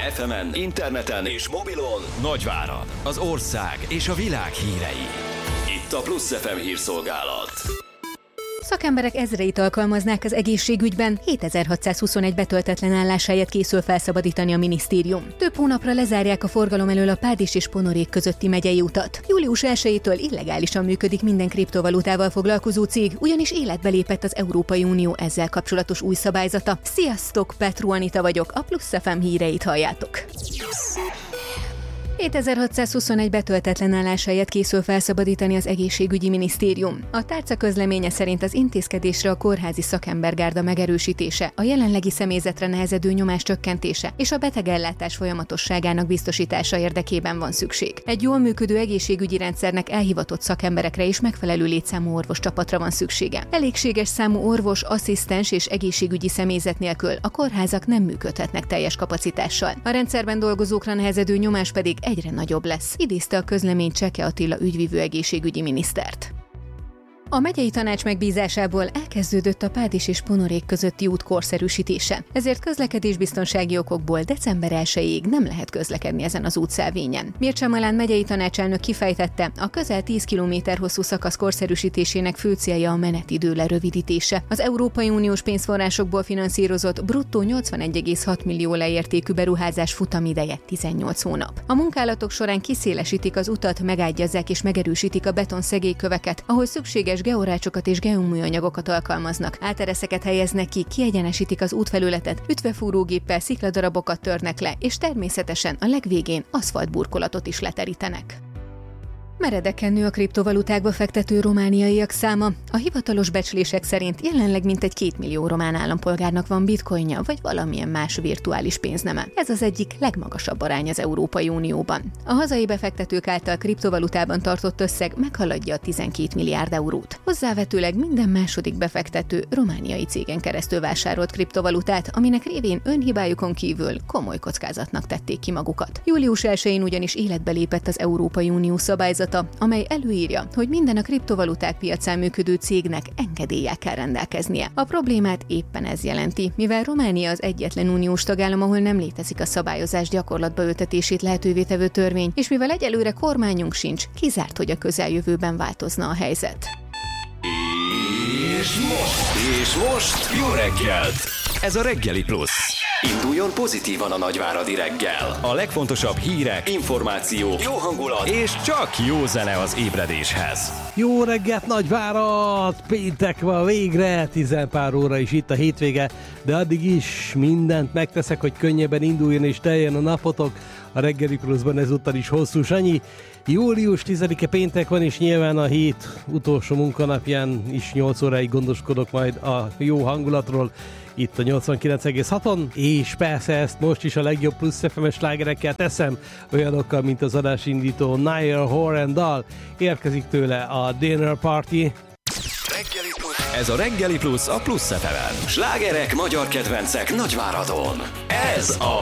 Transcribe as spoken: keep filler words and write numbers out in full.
ef emen, interneten és mobilon Nagyvárad, az ország és a világ hírei. Itt a Plusz ef em hírszolgálat. Szakemberek ezreit alkalmaznák az egészségügyben, hétezer-hatszázhuszonegy betöltetlen álláshelyet készül felszabadítani a minisztérium. Több hónapra lezárják a forgalom elől a Pádis és Ponorék közötti megyei utat. július elsejétől illegálisan működik minden kriptovalutával foglalkozó cég, ugyanis életbe lépett az Európai Unió ezzel kapcsolatos új szabályzata. Sziasztok, Petru Anita vagyok, a Plusz ef em híreit halljátok. hétezer-hatszázhuszonegy betöltetlen álláshelyet készül felszabadítani az egészségügyi minisztérium. A tárca közleménye szerint az intézkedésre a kórházi szakembergárda megerősítése, a jelenlegi személyzetre nehezedő nyomás csökkentése és a betegellátás folyamatosságának biztosítása érdekében van szükség. Egy jól működő egészségügyi rendszernek elhivatott szakemberekre és megfelelő létszámú orvoscsapatra van szüksége. Elégséges számú orvos, asszisztens és egészségügyi személyzet nélkül a kórházak nem működhetnek teljes kapacitással. A rendszerben dolgozókra nehezedő nyomás pedig egyre nagyobb lesz, idézte a közlemény Cseke Attila ügyvivő egészségügyi minisztert. A megyei tanács megbízásából elkezdődött a Pádis és Ponorék közötti út korszerűsítése, ezért közlekedésbiztonsági okokból december elsejéig nem lehet közlekedni ezen az útszelvényen. Mircea Malán megyei tanácselnök kifejtette, a közel tíz kilométer hosszú szakasz korszerűsítésének fő célja a menetidő lerövidítése. Az Európai Uniós pénzforrásokból finanszírozott bruttó nyolcvanegy egész hat millió leértékű beruházás futamideje tizennyolc hónap. A munkálatok során kiszélesítik az utat, megágyazzák és megerősítik a beton szegélyköveket, ahol szükséges georácsokat és geoműanyagokat alkalmaznak. Átereszeket helyeznek ki, kiegyenesítik az útfelületet, ütvefúrógéppel szikladarabokat törnek le, és természetesen a legvégén aszfaltburkolatot is leterítenek. Meredeken nő a kriptovalutákba fektető romániaiak száma. A hivatalos becslések szerint jelenleg mintegy két millió román állampolgárnak van bitcoinja, vagy valamilyen más virtuális pénzneme. Ez az egyik legmagasabb arány az Európai Unióban. A hazai befektetők által kriptovalutában tartott összeg meghaladja a tizenkét milliárd eurót. Hozzávetőleg minden második befektető romániai cégen keresztül vásárolt kriptovalutát, aminek révén önhibájukon kívül komoly kockázatnak tették ki magukat. július elsején ugyanis életbe lépett az Európai Unió szabályzata, amely előírja, hogy minden a kriptovaluták piacán működő cégnek engedéllyel kell rendelkeznie. A problémát éppen ez jelenti, mivel Románia az egyetlen uniós tagállam, ahol nem létezik a szabályozás gyakorlatba ültetését lehetővé tevő törvény, és mivel egyelőre kormányunk sincs, kizárt, hogy a közeljövőben változna a helyzet. És most, és most jó reggelt! Ez a Reggeli Plusz. Induljon pozitívan a nagyváradi reggel. A legfontosabb hírek, információk, jó hangulat és csak jó zene az ébredéshez. Jó reggelt, Nagyvárad! Péntek van végre, tizenpár óra is itt a hétvége, de addig is mindent megteszek, hogy könnyebben induljon és teljen a napotok. A Reggeli Pluszban ezúttal is hosszú Sanyi. július tizedike péntek van, és nyilván a hét utolsó munkanapján is nyolc óráig gondoskodok majd a jó hangulatról itt a nyolcvankilenc egész haton, és persze ezt most is a legjobb Plusz ef em-es slágerekkel teszem, olyanokkal, mint az adásindító Niall Horan dal, érkezik tőle a Dinner Party. Reggeli Plusz. Ez a Reggeli Plusz a Plusz ef emen. Slágerek, magyar kedvencek Nagyváradon. Ez a